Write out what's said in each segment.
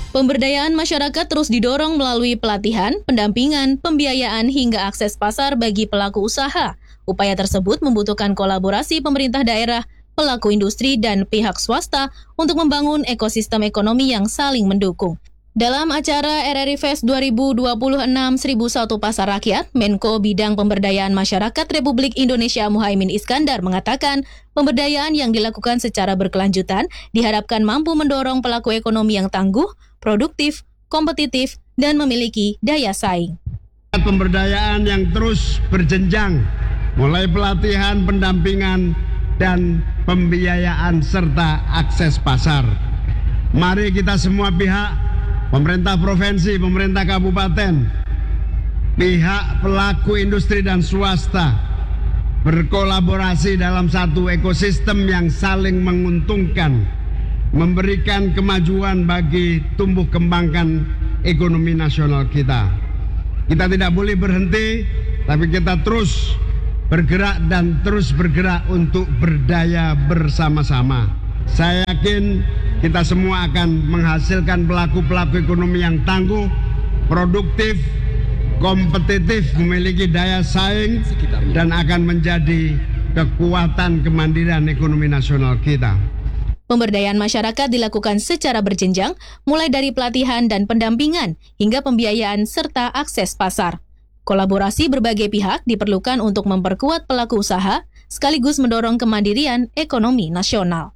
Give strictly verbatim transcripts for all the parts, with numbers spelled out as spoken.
Pemberdayaan masyarakat terus didorong melalui pelatihan, pendampingan, pembiayaan hingga akses pasar bagi pelaku usaha. Upaya tersebut membutuhkan kolaborasi pemerintah daerah, pelaku industri, dan pihak swasta untuk membangun ekosistem ekonomi yang saling mendukung. Dalam acara R R I Fest dua ribu dua puluh enam seribu satu Pasar Rakyat, Menko Bidang Pemberdayaan Masyarakat Republik Indonesia Muhaimin Iskandar mengatakan, pemberdayaan yang dilakukan secara berkelanjutan diharapkan mampu mendorong pelaku ekonomi yang tangguh, produktif, kompetitif, dan memiliki daya saing. Pemberdayaan yang terus berjenjang, mulai pelatihan, pendampingan, dan pembiayaan serta akses pasar. Mari kita semua pihak, pemerintah provinsi, pemerintah kabupaten, pihak pelaku industri dan swasta berkolaborasi dalam satu ekosistem yang saling menguntungkan, memberikan kemajuan bagi tumbuh kembangkan ekonomi nasional kita. Kita tidak boleh berhenti, tapi kita terus bergerak dan terus bergerak untuk berdaya bersama-sama. Saya yakin kita semua akan menghasilkan pelaku-pelaku ekonomi yang tangguh, produktif, kompetitif, memiliki daya saing, dan akan menjadi kekuatan kemandirian ekonomi nasional kita. Pemberdayaan masyarakat dilakukan secara berjenjang, mulai dari pelatihan dan pendampingan hingga pembiayaan serta akses pasar. Kolaborasi berbagai pihak diperlukan untuk memperkuat pelaku usaha, sekaligus mendorong kemandirian ekonomi nasional.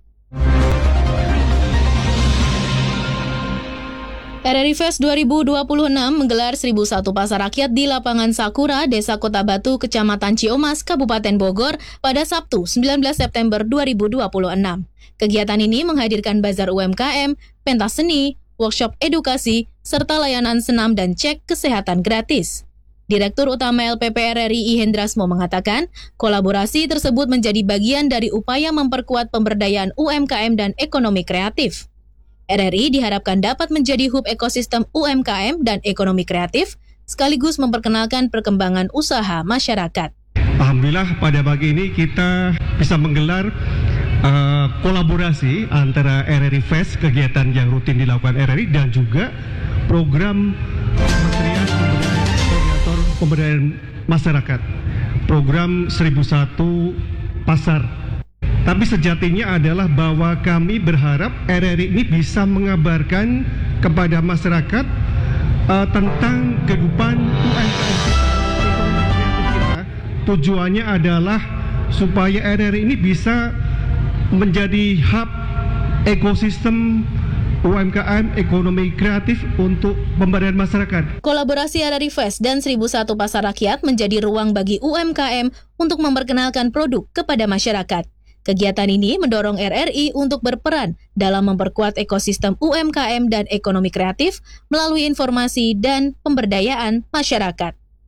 R R I Fest dua ribu dua puluh enam menggelar seribu satu Pasar Rakyat di Lapangan Sakura, Desa Kota Batu, Kecamatan Ciomas, Kabupaten Bogor pada Sabtu sembilan belas September dua ribu dua puluh enam. Kegiatan ini menghadirkan bazar U M K M, pentas seni, workshop edukasi, serta layanan senam dan cek kesehatan gratis. Direktur Utama L P P R R I I Hendrasmo mengatakan, kolaborasi tersebut menjadi bagian dari upaya memperkuat pemberdayaan U M K M dan ekonomi kreatif. R R I diharapkan dapat menjadi hub ekosistem U M K M dan ekonomi kreatif, sekaligus memperkenalkan perkembangan usaha masyarakat. Alhamdulillah pada pagi ini kita bisa menggelar uh, kolaborasi antara R R I Fest, kegiatan yang rutin dilakukan R R I, dan juga program Kementerian Koordinator Pemberdayaan Masyarakat, program seribu satu Pasar. Tapi sejatinya adalah bahwa kami berharap R R I ini bisa mengabarkan kepada masyarakat uh, tentang kehidupan U M K M kita, ekonomi kreatif kita. Tujuannya adalah supaya R R I ini bisa menjadi hub ekosistem U M K M ekonomi kreatif untuk pemberdayaan masyarakat. Kolaborasi R R I Fest dan seribu satu Pasar Rakyat menjadi ruang bagi U M K M untuk memperkenalkan produk kepada masyarakat. Kegiatan ini mendorong R R I untuk berperan dalam memperkuat ekosistem U M K M dan ekonomi kreatif melalui informasi dan pemberdayaan masyarakat.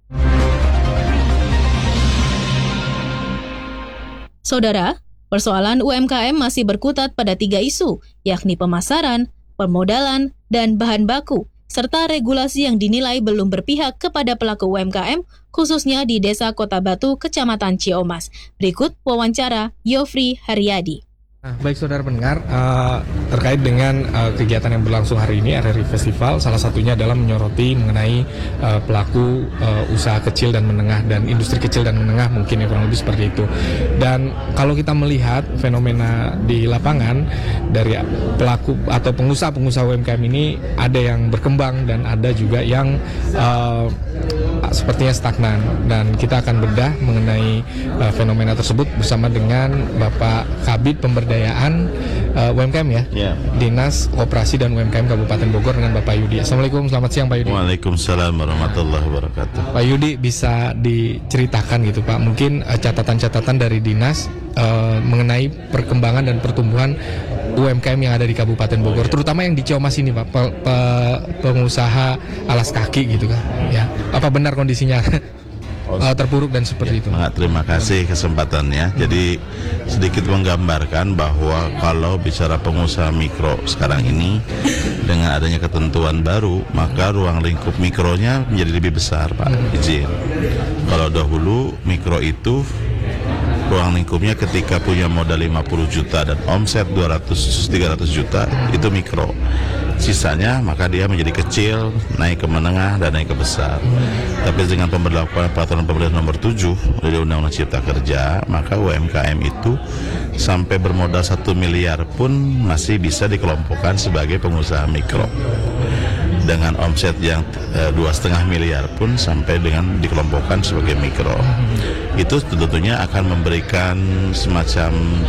Saudara, persoalan U M K M masih berkutat pada tiga isu, yakni pemasaran, permodalan, dan bahan baku, serta regulasi yang dinilai belum berpihak kepada pelaku U M K M, khususnya di Desa Kota Batu, Kecamatan Ciomas. Berikut wawancara Yofri Haryadi. Nah, baik saudara pendengar, uh, terkait dengan uh, kegiatan yang berlangsung hari ini R R I Festival, salah satunya adalah menyoroti mengenai uh, pelaku uh, usaha kecil dan menengah dan industri kecil dan menengah, mungkin ya kurang lebih seperti itu. Dan kalau kita melihat fenomena di lapangan dari pelaku atau pengusaha-pengusaha U M K M ini, ada yang berkembang dan ada juga yang uh, sepertinya stagnan, dan kita akan bedah mengenai uh, fenomena tersebut bersama dengan Bapak Kabid Pemberdayaan uh, U M K M ya, yeah. Dinas Koperasi dan U M K M Kabupaten Bogor, dengan Bapak Yudi. Assalamualaikum, selamat siang Pak Yudi. Waalaikumsalam warahmatullahi wabarakatuh. Pak Yudi, bisa diceritakan gitu Pak, mungkin uh, catatan-catatan dari Dinas uh, mengenai perkembangan dan pertumbuhan U M K M yang ada di Kabupaten Bogor, terutama yang di Ciomas ini Pak, pe, pe, pengusaha alas kaki gitu kan, ya. Apa benar kondisinya uh, terpuruk dan seperti ya, itu? Terima kasih kesempatannya. Jadi sedikit menggambarkan bahwa kalau bicara pengusaha mikro sekarang ini, dengan adanya ketentuan baru, maka ruang lingkup mikronya menjadi lebih besar Pak. Izin. Kalau dahulu mikro itu ruang lingkupnya ketika punya modal lima puluh juta dan omset dua ratus tiga ratus juta, itu mikro. sisanya maka dia menjadi kecil, naik ke menengah dan naik ke besar. Tapi dengan pemberlakuan peraturan pemerintah nomor tujuh dari Undang-Undang Cipta Kerja, maka U M K M itu sampai bermodal satu miliar pun masih bisa dikelompokkan sebagai pengusaha mikro. Dengan omset yang dua setengah miliar pun sampai dengan dikelompokkan sebagai mikro. Itu tentunya akan memberikan semacam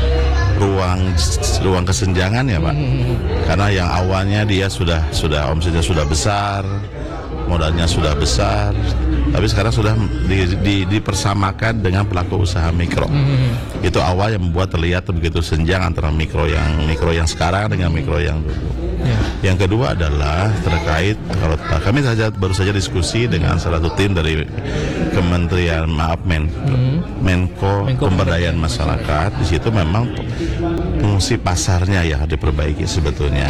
ruang ruang kesenjangan ya Pak. Karena yang awalnya dia sudah sudah omsetnya sudah besar, modalnya sudah besar, tapi sekarang sudah di, di, dipersamakan dengan pelaku usaha mikro. Itu awal yang membuat terlihat begitu senjang antara mikro yang mikro yang sekarang dengan mikro yang dulu. Ya. Yang kedua adalah terkait kalau kami saja baru saja diskusi dengan salah satu tim dari Kementerian maaf Men hmm. Menko, Menko Pemberdayaan Masyarakat. Di situ memang fungsi pasarnya yang diperbaiki sebetulnya.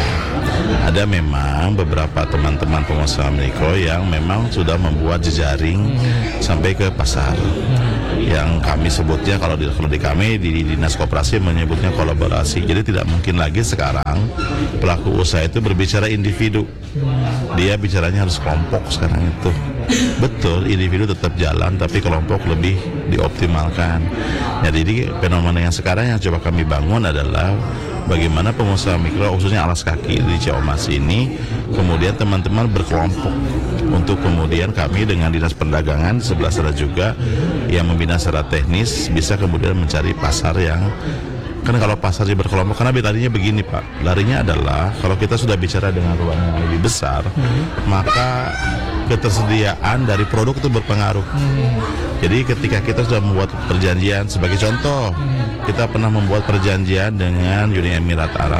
Ada memang beberapa teman-teman pengusaha mikro yang memang sudah membuat jejaring hmm. sampai ke pasar. Hmm. Yang kami sebutnya kalau di, kalau di kami di, di Dinas Koperasi menyebutnya kolaborasi. Jadi tidak mungkin lagi sekarang pelaku usaha itu berbicara individu. Dia bicaranya harus kelompok sekarang itu. Betul, individu tetap jalan tapi kelompok lebih dioptimalkan. Jadi fenomena yang sekarang yang coba kami bangun adalah bagaimana pengusaha mikro khususnya alas kaki di Ciamis ini kemudian teman-teman berkelompok untuk kemudian kami dengan Dinas Perdagangan sebelah sana juga yang membina secara teknis bisa kemudian mencari pasar yang kan kalau pasarnya berkelompok karena larinya begini Pak, larinya adalah kalau kita sudah bicara dengan ruang yang lebih besar hmm. maka ketersediaan dari produk itu berpengaruh. Hmm. Jadi ketika kita sudah membuat perjanjian sebagai contoh hmm. kita pernah membuat perjanjian dengan Uni Emirat Arab.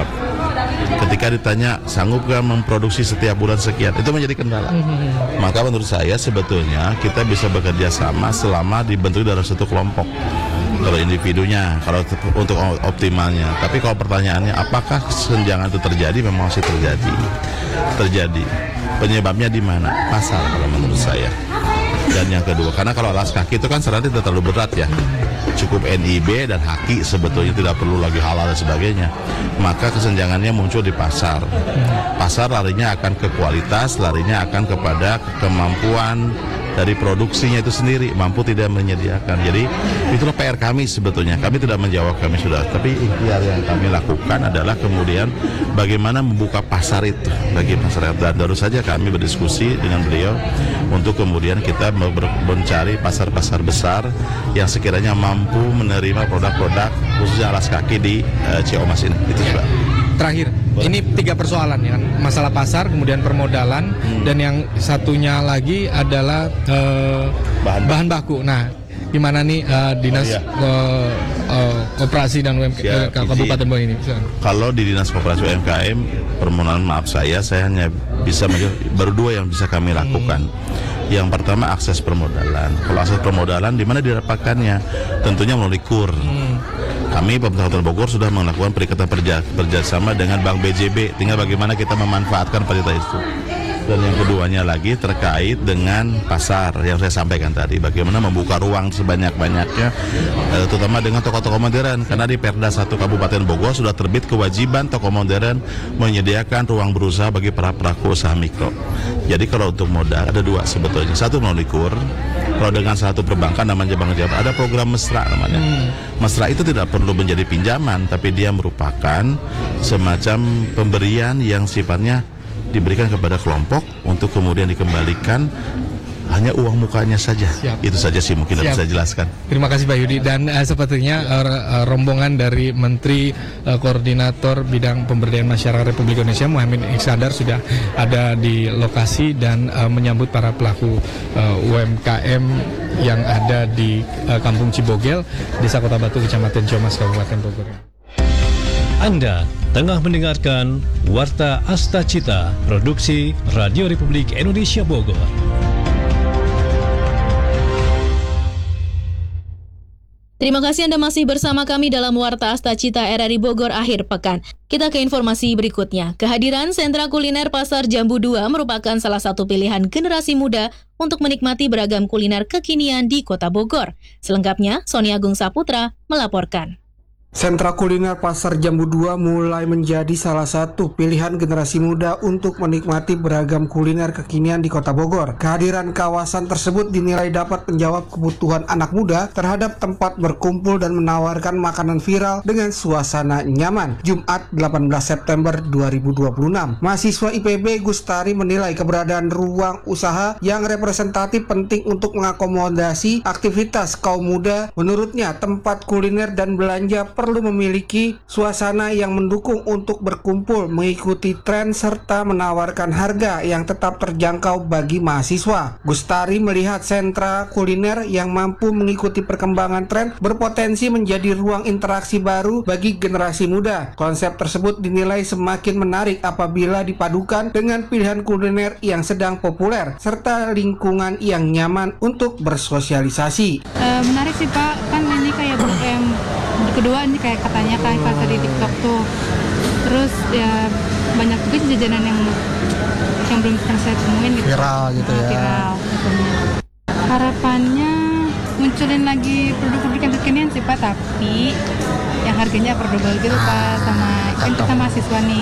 Ketika ditanya sanggupkah memproduksi setiap bulan sekian, itu menjadi kendala. Hmm. Maka menurut saya sebetulnya kita bisa bekerja sama selama dibentuk dalam satu kelompok. Kalau individunya, kalau untuk optimalnya. Tapi kalau pertanyaannya apakah kesenjangan itu terjadi, memang masih terjadi. Terjadi. Penyebabnya di mana? Pasar kalau menurut saya. Dan yang kedua, karena kalau alas kaki itu kan sebenarnya tidak terlalu berat ya. Cukup N I B dan haki sebetulnya tidak perlu lagi halal dan sebagainya. Maka kesenjangannya muncul di pasar. Pasar larinya akan ke kualitas, larinya akan kepada kemampuan dari produksinya itu sendiri, mampu tidak menyediakan. Jadi itulah P R kami sebetulnya. Kami tidak menjawab, kami sudah. Tapi ikhtiar yang kami lakukan adalah kemudian bagaimana membuka pasar itu bagi masyarakat. Dan baru saja kami berdiskusi dengan beliau untuk kemudian kita mencari pasar-pasar besar yang sekiranya mampu menerima produk-produk khususnya alas kaki di uh, Ciamis ini. Itu juga. Terakhir, boleh. Ini tiga persoalan ya kan, masalah pasar, kemudian permodalan, hmm. dan yang satunya lagi adalah uh, bahan, bahan baku. Nah, gimana nih uh, dinas oh, iya. uh, uh, koperasi dan U M K M Kabupaten Bogor ini? Kalau di Dinas Koperasi U M K M, permohonan maaf saya, saya hanya bisa baru dua yang bisa kami lakukan. Hmm. Yang pertama akses permodalan. Kalau akses permodalan di mana didapatkannya? Tentunya melalui K U R. Hmm. Kami pemerintah Kabupaten Bogor sudah melakukan perikatan kerjasama dengan Bank B J B. Tinggal bagaimana kita memanfaatkan fasilitas itu. Dan yang keduanya lagi terkait dengan pasar yang saya sampaikan tadi, bagaimana membuka ruang sebanyak-banyaknya, eh, terutama dengan toko-toko modern. Karena di Perda satu Kabupaten Bogor sudah terbit kewajiban toko modern menyediakan ruang berusaha bagi para pelaku usaha mikro. Jadi kalau untuk modal ada dua sebetulnya, satu melalui K U R. Kalau dengan satu perbankan namanya Bank Jabar, ada program Mesra namanya. Hmm. Mesra itu tidak perlu menjadi pinjaman, tapi dia merupakan semacam pemberian yang sifatnya diberikan kepada kelompok untuk kemudian dikembalikan hanya uang mukanya saja. Siap. Itu saja sih mungkin yang bisa jelaskan. Terima kasih Pak Yudi. Dan uh, sepertinya uh, rombongan dari Menteri uh, Koordinator Bidang Pemberdayaan Masyarakat Republik Indonesia Muhammad Iskandar sudah ada di lokasi dan uh, menyambut para pelaku uh, U M K M yang ada di uh, Kampung Cibogel, Desa Kota Batu, Kecamatan Ciamis, Kabupaten Bogor. Anda tengah mendengarkan Warta Asta Cita, produksi Radio Republik Indonesia Bogor. Terima kasih Anda masih bersama kami dalam Warta Asta Cita R R I Bogor akhir pekan. Kita ke informasi berikutnya. Kehadiran sentra kuliner Pasar Jambu dua merupakan salah satu pilihan generasi muda untuk menikmati beragam kuliner kekinian di Kota Bogor. Selengkapnya, Sony Agung Saputra melaporkan. Sentra kuliner Pasar Jambu dua mulai menjadi salah satu pilihan generasi muda untuk menikmati beragam kuliner kekinian di Kota Bogor. Kehadiran kawasan tersebut dinilai dapat menjawab kebutuhan anak muda terhadap tempat berkumpul dan menawarkan makanan viral dengan suasana nyaman. Jumat delapan belas September dua ribu dua puluh enam, mahasiswa I P B Gustari menilai keberadaan ruang usaha yang representatif penting untuk mengakomodasi aktivitas kaum muda. Menurutnya, tempat kuliner dan belanja perlu memiliki suasana yang mendukung untuk berkumpul, mengikuti tren, serta menawarkan harga yang tetap terjangkau bagi mahasiswa. Gustari melihat sentra kuliner yang mampu mengikuti perkembangan tren berpotensi menjadi ruang interaksi baru bagi generasi muda. Konsep tersebut dinilai semakin menarik apabila dipadukan dengan pilihan kuliner yang sedang populer, serta lingkungan yang nyaman untuk bersosialisasi. Uh, menarik sih Pak, kan ini kayak Blok M. Kedua ini kayak katanya kan kata di TikTok tuh. Terus ya banyak juga jajanan yang yang belum pernah saya temuin gitu. Viral gitu nah, ya. Viral katanya. Harapannya munculin lagi produk-produk yang kekinian sih Pak, tapi yang harganya affordable gitu Pak, sama kan kita mahasiswa nih.